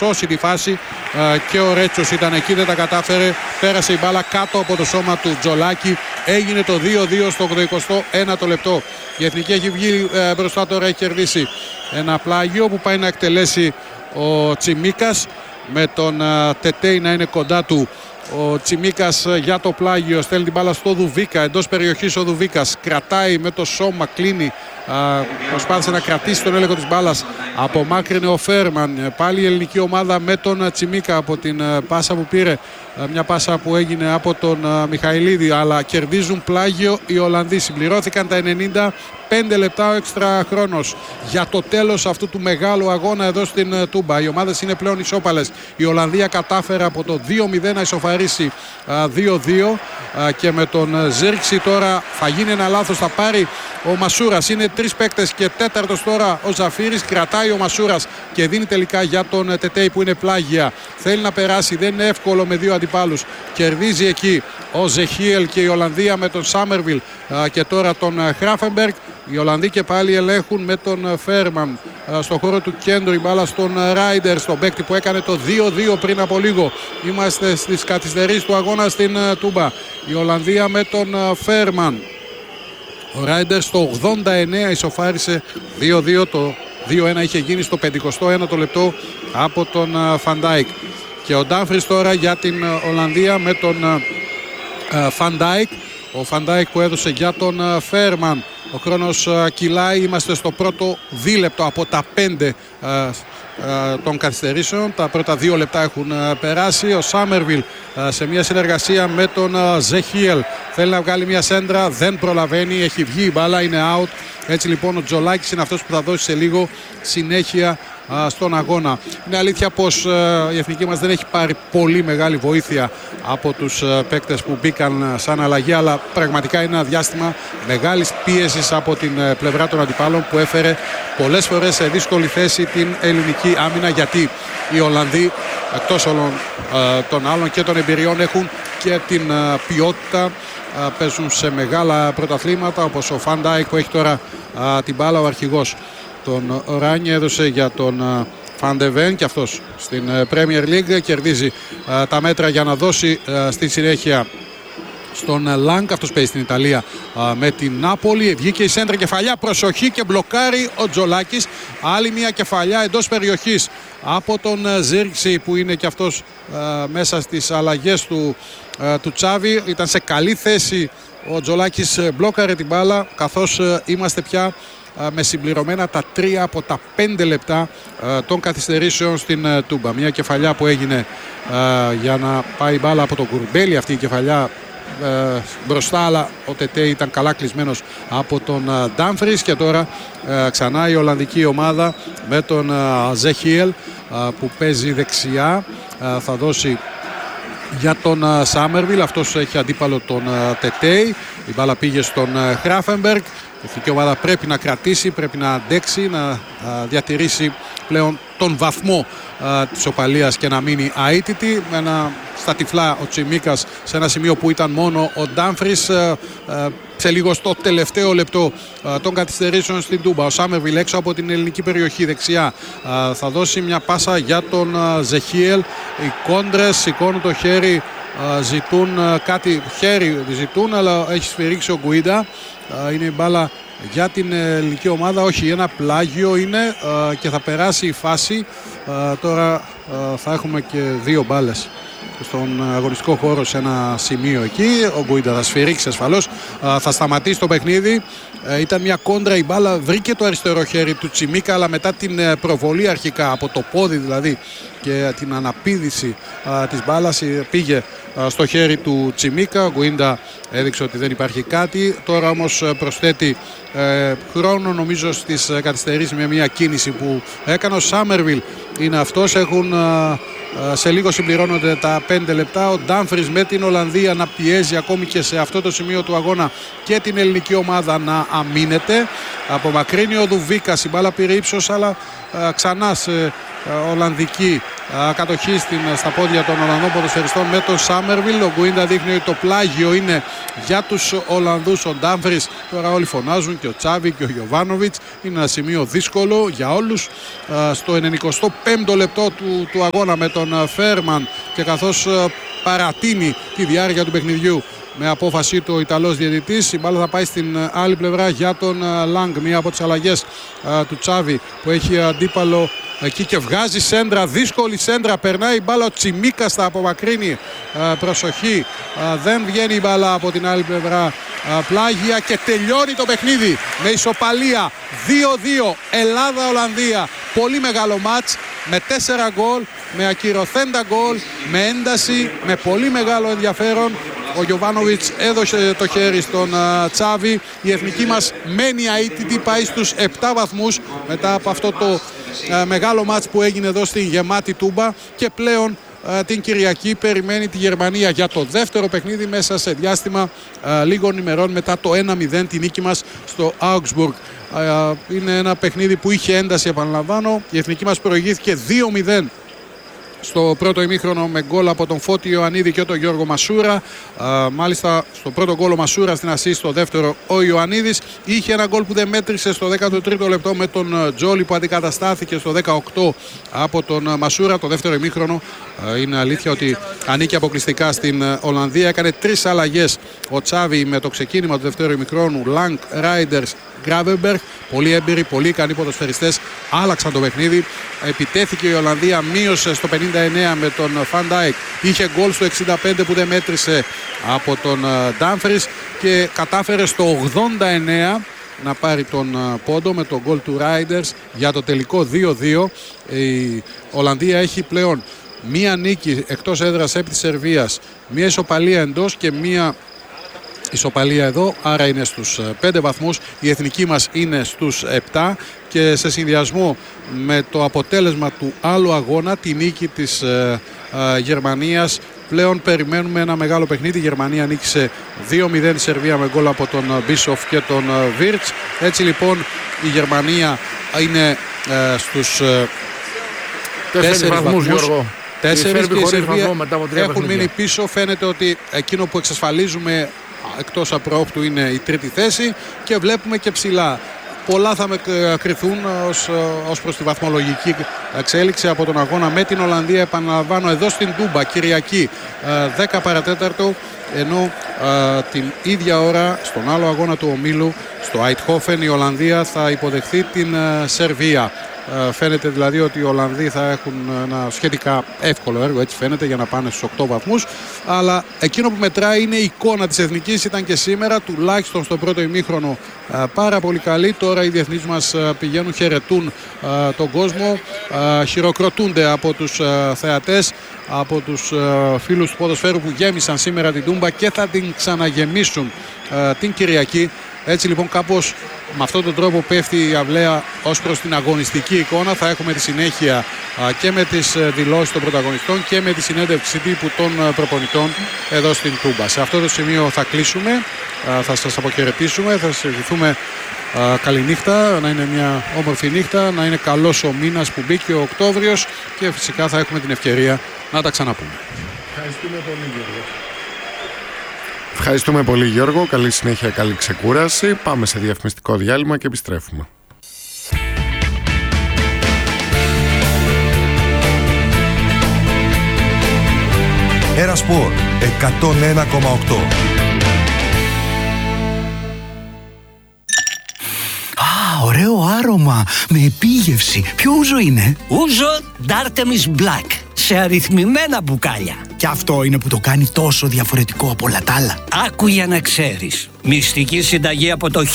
σώσει τη φάση και ο Ρέτσος ήταν εκεί, δεν τα κατάφερε. Πέρασε η μπάλα κάτω από το σώμα του Τζολάκη. Έγινε το 2-2 στο 21ο λεπτό. Η Εθνική έχει βγει μπροστά τώρα, έχει κερδίσει ένα πλάγιο που πάει να εκτελέσει ο Τσιμίκας, με τον Τετέι να είναι κοντά του. Ο Τσιμίκας για το πλάγιο στέλνει την μπάλα στο Δουβίκα, εντός περιοχής ο Δουβίκας κρατάει με το σώμα, κλείνει, προσπάθησε να κρατήσει τον έλεγχο της μπάλας, απομάκρυνε ο Φέρμαν. Πάλι η ελληνική ομάδα με τον Τσιμίκα από την πάσα που πήρε, μια πάσα που έγινε από τον Μιχαηλίδη, αλλά κερδίζουν πλάγιο οι Ολλανδοί. Συμπληρώθηκαν τα 95 λεπτά, ο έξτρα χρόνος για το τέλος αυτού του μεγάλου αγώνα εδώ στην Τούμπα. Οι ομάδες είναι πλέον ισόπαλες. Η Ολλανδία κατάφερε από το 2-0 να ισοφαρίσει 2-2 και με τον Ζίρξη τώρα θα γίνει ένα λάθος, θα πάρει ο Μασούρας. Είναι τρεις παίκτες και τέταρτος τώρα ο Ζαφύρης. Κρατάει ο Μασούρας και δίνει τελικά για τον Τετέι που είναι πλάγια. Θέλει να περάσει, δεν είναι εύκολο με δύο αντιπάλους. Κερδίζει εκεί ο Ζεχίελ και η Ολλανδία με τον Σάμερβιλ και τώρα τον Χράφενμπεργκ. Οι Ολλανδοί και πάλι ελέγχουν με τον Φέρμαν στον χώρο του κέντρου. Η μπάλα στον Ράιντερ, στον παίκτη που έκανε το 2-2 πριν από λίγο. Είμαστε στις καθυστερήσεις του αγώνα στην Τούμπα. Η Ολλανδία με τον Φέρμαν. Ο Ράιντερ στο 89 ισοφάρισε 2-2. Το 2-1 είχε γίνει στο 51ο λεπτό από τον Φαντάικ. Και ο Ντάμφρις τώρα για την Ολλανδία με τον Φαντάικ. Ο Φαντάικ που έδωσε για τον Φέρμαν. Ο χρόνος κυλάει, είμαστε στο πρώτο δίλεπτο από τα 5 των καθυστερήσεων. Τα πρώτα 2 λεπτά έχουν περάσει. Ο Σάμερβιλ σε μια συνεργασία με τον Ζεχίελ θέλει να βγάλει μια σέντρα, δεν προλαβαίνει, έχει βγει η μπάλα, είναι out. Έτσι λοιπόν ο Τζολάκης είναι αυτός που θα δώσει σε λίγο συνέχεια στον αγώνα. Είναι αλήθεια πως η εθνική μας δεν έχει πάρει πολύ μεγάλη βοήθεια από τους παίκτες που μπήκαν σαν αλλαγή, αλλά πραγματικά είναι ένα διάστημα μεγάλης πίεσης από την πλευρά των αντιπάλων που έφερε πολλές φορές σε δύσκολη θέση την ελληνική άμυνα, γιατί οι Ολλανδοί εκτός όλων των άλλων και των εμπειριών έχουν και την ποιότητα, παίζουν σε μεγάλα πρωταθλήματα όπως ο Φαντάικ που έχει τώρα την μπάλα, ο αρχηγός. Τον Ράνι έδωσε για τον Φαντεβέν και αυτός στην Premier League κερδίζει τα μέτρα για να δώσει στη συνέχεια στον Λάγκ. Αυτός παίζει στην Ιταλία με την Νάπολη. Βγήκε η σέντρα, κεφαλιά, προσοχή και μπλοκάρει ο Τζολάκης. Άλλη μια κεφαλιά εντός περιοχής από τον Ζίρξη που είναι και αυτός μέσα στις αλλαγές του Τσάβη. Ήταν σε καλή θέση ο Τζολάκης, μπλόκαρε την μπάλα, καθώς είμαστε πια με συμπληρωμένα τα 3 από τα 5 λεπτά των καθυστερήσεων στην Τούμπα. Μια κεφαλιά που έγινε για να πάει μπάλα από τον Κουρμπέλη, αυτή η κεφαλιά μπροστά, αλλά ο Τετέι ήταν καλά κλεισμένος από τον Ντάμφρις. Και τώρα ξανά η Ολλανδική ομάδα με τον Ζεχίελ που παίζει δεξιά, θα δώσει για τον Σάμερβιλ, αυτός έχει αντίπαλο τον Τετέι. Η μπάλα πήγε στον Χράφενμπεργκ. Η εθνική ομάδα πρέπει να κρατήσει, πρέπει να αντέξει, να διατηρήσει πλέον τον βαθμό της οπαλίας και να μείνει αίτητη. Στα τυφλά ο Τσιμίκας σε ένα σημείο που ήταν μόνο ο Ντάμφρις. Σε λίγο στο τελευταίο λεπτό των καθυστερήσεων στην Τούμπα. Ο Σάμερβιλ έξω από την ελληνική περιοχή δεξιά θα δώσει μια πάσα για τον Ζεχίελ. Οι κόντρες σηκώνουν το χέρι, ζητούν κάτι, χέρι ζητούν, αλλά έχει σφυρίξει ο Γκουίντα. Είναι η μπάλα για την ελληνική ομάδα, όχι, ένα πλάγιο είναι και θα περάσει η φάση. Τώρα θα έχουμε και 2 μπάλες στον αγωνιστικό χώρο σε ένα σημείο εκεί. Ο Γκουίντα θα σφυρίξει ασφαλώς, θα σταματήσει το παιχνίδι. Ήταν μια κόντρα, η μπάλα βρήκε το αριστερό χέρι του Τσιμίκα, αλλά μετά την προβολή αρχικά από το πόδι δηλαδή και την αναπήδηση της μπάλας πήγε στο χέρι του Τσιμίκα. Ο Γκουίντα έδειξε ότι δεν υπάρχει κάτι. Τώρα όμως προσθέτει χρόνο νομίζω στις καθυστερήσεις με μια κίνηση που έκανε. Ο Σάμερβιλ είναι αυτός. Έχουν σε λίγο συμπληρώνονται τα 5 λεπτά. Ο Ντάμφρις με την Ολλανδία να πιέζει ακόμη και σε αυτό το σημείο του αγώνα και την ελληνική ομάδα να αμήνεται. Απομακρύνει ο Δουβίκας, η μπάλα πήρε ύψος, αλλά ξανά σε Ολλανδική κατοχή στα πόδια των Ολλανδών ποδοσφαιριστών με τον Σάμερβιλ. Ο Γκουίντα δείχνει ότι το πλάγιο είναι για τους Ολλανδούς. Ο Ντάμφρις, τώρα όλοι φωνάζουν, και ο Τσάβι και ο Γιοβάνοβιτς. Είναι ένα σημείο δύσκολο για όλους. Στο 95ο λεπτό του αγώνα με τον Φέρμαν, και καθώς παρατείνει τη διάρκεια του παιχνιδιού με απόφαση του ο Ιταλός διαιτητής, η μπάλα θα πάει στην άλλη πλευρά για τον Λάγκ. Μία από τις αλλαγές του Τσάβι που έχει αντίπαλο εκεί και βγάζει σέντρα, δύσκολη σέντρα, περνάει η μπάλα, ο Τσιμίκας θα απομακρύνει, προσοχή, δεν βγαίνει η μπάλα από την άλλη πλευρά, πλάγια, και τελειώνει το παιχνίδι με ισοπαλία 2-2 Ελλάδα-Ολλανδία. Πολύ μεγάλο μάτς με 4 γκολ, με ακυρωθέντα γκολ, με ένταση, με πολύ μεγάλο ενδιαφέρον. Ο Γιοβάνοβιτς έδωσε το χέρι στον Τσάβι. Η εθνική μας μένει αίτητη, πάει στους 7 βαθμούς μετά από αυτό το μεγάλο μάτς που έγινε εδώ στην γεμάτη Τούμπα, και πλέον την Κυριακή περιμένει τη Γερμανία για το δεύτερο παιχνίδι μέσα σε διάστημα λίγων ημερών μετά το 1-0 τη νίκη μας στο Augsburg. Είναι ένα παιχνίδι που είχε ένταση, επαναλαμβάνω. Η εθνική μας προηγήθηκε 2-0 στο πρώτο ημίχρονο με γκολ από τον Φώτη Ιωαννίδη και τον Γιώργο Μασούρα. Μάλιστα στο πρώτο γκολ ο Μασούρα, στην ασίστ στο δεύτερο ο Ιωαννίδης. Είχε ένα γκολ που δεν μέτρησε στο 13ο λεπτό με τον Τζόλι που αντικαταστάθηκε στο 18 από τον Μασούρα. Το δεύτερο ημίχρονο είναι αλήθεια ότι ανήκει αποκλειστικά στην Ολλανδία. Έκανε 3 αλλαγές ο Τσάβι με το ξεκίνημα του δεύτερου ημίχρονου. Λάγκ, Ράιντερς, Γκράβεμπεργκ. Πολύ έμπειροι, πολύ ικανοί ποδοσφαιριστές, άλλαξαν το παιχνίδι. Επιτέθηκε η Ολλανδία, μείωσε στο 59 με τον Φαν Ντάικ. Είχε γκολ στο 65 που δεν μέτρησε από τον Ντάμφρις, και κατάφερε στο 89 να πάρει τον πόντο με τον γκολ του Ράιντερς για το τελικό 2-2. Η Ολλανδία έχει πλέον μία νίκη εκτός έδρας επί της Σερβίας, μία ισοπαλία εντός και μία ισοπαλία εδώ, άρα είναι στους 5 βαθμούς. Η εθνική μας είναι στους 7, και σε συνδυασμό με το αποτέλεσμα του άλλου αγώνα, τη νίκη της Γερμανίας, πλέον περιμένουμε ένα μεγάλο παιχνίδι. Η Γερμανία νίκησε 2-0 τη Σερβία με γκολ από τον Μπίσοφ και τον Βίρτς. Έτσι λοιπόν η Γερμανία είναι στους 4 βαθμούς. Γιώργο. 4 και η Σερβία έχουν μείνει πίσω. Φαίνεται ότι εκείνο που εξασφαλίζουμε εκτός απρόοπτου είναι η τρίτη θέση, και βλέπουμε και ψηλά. Πολλά θα κρυθούν ως προς τη βαθμολογική εξέλιξη από τον αγώνα με την Ολλανδία. Επαναλαμβάνω, εδώ στην Τούμπα, Κυριακή 10 παρατέταρτο, ενώ την ίδια ώρα στον άλλο αγώνα του ομίλου στο Αιτχόφεν η Ολλανδία θα υποδεχθεί την Σερβία. Φαίνεται δηλαδή ότι οι Ολλανδοί θα έχουν ένα σχετικά εύκολο έργο, έτσι φαίνεται, για να πάνε στους 8 βαθμούς. Αλλά εκείνο που μετράει είναι η εικόνα της εθνικής. Ήταν και σήμερα, τουλάχιστον στο πρώτο ημίχρονο, πάρα πολύ καλή. Τώρα οι διεθνείς μας πηγαίνουν, χαιρετούν τον κόσμο, χειροκροτούνται από τους θεατές, από τους φίλους του ποδοσφαίρου που γέμισαν σήμερα την Τούμπα και θα την ξαναγεμίσουν την Κυριακή. Έτσι λοιπόν κάπως με αυτόν τον τρόπο πέφτει η αυλαία ως προς την αγωνιστική εικόνα. Θα έχουμε τη συνέχεια και με τις δηλώσεις των πρωταγωνιστών και με τη συνέντευξη τύπου των προπονητών εδώ στην Τούμπα. Σε αυτό το σημείο θα κλείσουμε, θα σας αποχαιρετήσουμε, θα σας ευχηθούμε καληνύχτα, να είναι μια όμορφη νύχτα, να είναι καλός ο μήνας που μπήκε ο Οκτώβριος, και φυσικά θα έχουμε την ευκαιρία να τα ξαναπούμε. Ευχαριστούμε πολύ, Γιώργο. Ευχαριστούμε πολύ, Γιώργο. Καλή συνέχεια, καλή ξεκούραση. Πάμε σε διαφημιστικό διάλειμμα και επιστρέφουμε. Ερασπορ 101,8. Ωραίο άρωμα με επίγευση. Ποιο ούζο είναι? Ούζο D'Artemis Black, σε αριθμημένα μπουκάλια. Και αυτό είναι που το κάνει τόσο διαφορετικό από όλα τα άλλα. Άκου για να ξέρεις. Μυστική συνταγή από το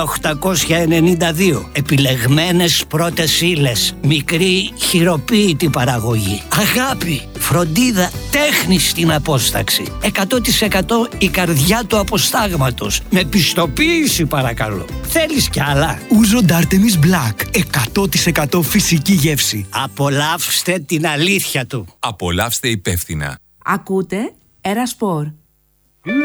1892. Επιλεγμένες πρώτες ύλες. Μικρή χειροποίητη παραγωγή. Αγάπη, φροντίδα, τέχνη στην απόσταξη. 100% η καρδιά του αποστάγματος. Με πιστοποίηση παρακαλώ. Θέλεις κι άλλα? Ούζο D'Artemis Black. 100% φυσική γεύση. Απολαύστε την αλήθεια του. Απολαύστε υπεύθυνα. Ακούτε Ερασπορ.